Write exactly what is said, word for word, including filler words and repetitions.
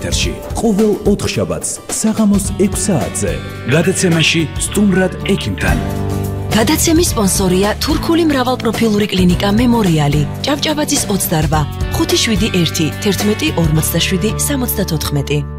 ეთერში. ყოველ ოთხშაბათს საღამოს ექვს საათზე. გადაცემაში სტუმრად ექიმთან. გადაცემის სპონსორია თურქული მრავალპროფილური კლინიკა მემორიალი. ჭავჭავაძის ოცდარვა, ხუთი შვიდი ერთი, თერთმეტი ორმოცდაშვიდი სამოცდათოთხმეტი.